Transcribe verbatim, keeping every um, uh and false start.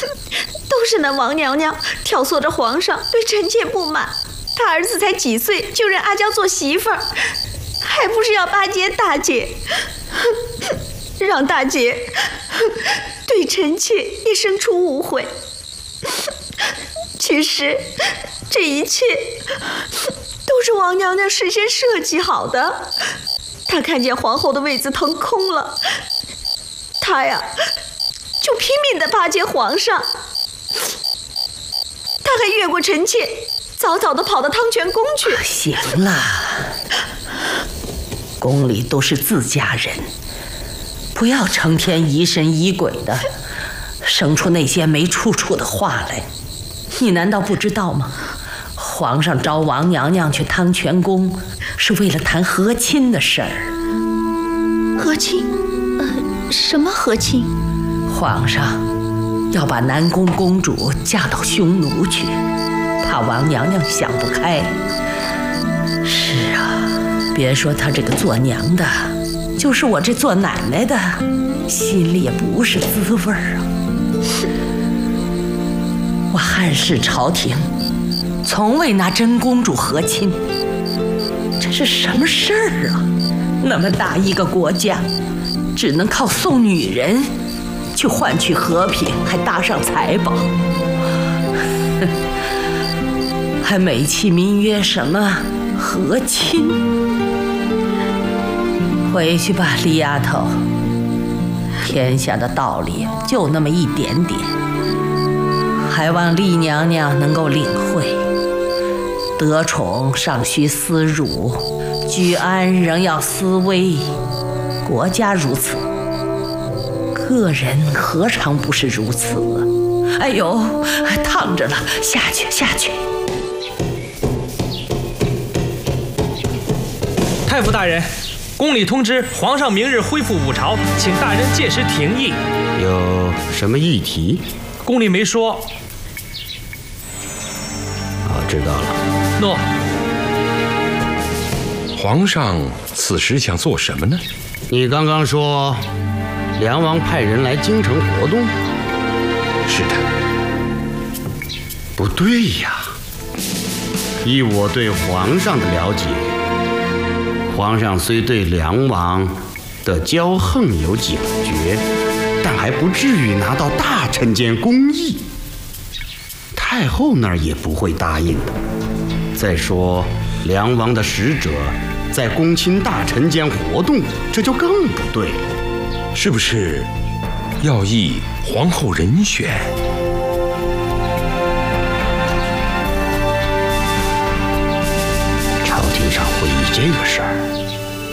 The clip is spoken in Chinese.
都是那王娘娘挑唆着皇上对臣妾不满。他儿子才几岁就认阿娇做媳妇儿，还不是要巴结大姐，让大姐对臣妾也生出误会。其实这一切都是王娘娘事先设计好的。她看见皇后的位子腾空了，她呀就拼命地巴结皇上。她还越过臣妾，早早地跑到汤泉宫去。 行了，宫里都是自家人，不要成天疑神疑鬼的，生出那些没出处的话来。你难道不知道吗？皇上召王娘娘去汤泉宫，是为了谈和亲的事儿。 和亲？呃，什么和亲？ 皇上要把南宫公主嫁到匈奴去，怕王娘娘想不开。是啊，别说她这个做娘的，就是我这做奶奶的，心里也不是滋味儿啊。我汉室朝廷从未拿真公主和亲，这是什么事儿啊？那么大一个国家，只能靠送女人去换取和平，还搭上财宝，还美其名曰什么和亲？回去吧，李丫头，天下的道理就那么一点点，还望丽娘娘能够领会。得宠尚需思辱，居安仍要思危。国家如此，个人何尝不是如此啊？哎呦，烫着了，下去下去。 太傅大人，宫里通知皇上明日恢复午朝，请大人届时廷议。 有什么议题？ 宫里没说。 啊，知道了。 诺。 皇上此时想做什么呢？ 你刚刚说梁王派人来京城活动？ 是的。 不对呀，依我对皇上的了解，皇上虽对梁王的骄横有警觉，但还不至于拿到大臣间公议，太后那儿也不会答应的。再说梁王的使者在公卿大臣间活动，这就更不对了。 是不是要议皇后人选？ 朝廷上会议这个事儿，